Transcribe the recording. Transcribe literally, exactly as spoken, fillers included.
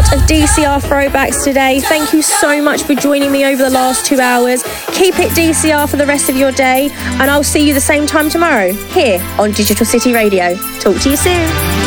lot of D C R throwbacks today. Thank you so much for joining me over the last two hours. Keep it D C R for the rest of your day, and I'll see you the same time tomorrow here on Digital City Radio. Talk to you soon.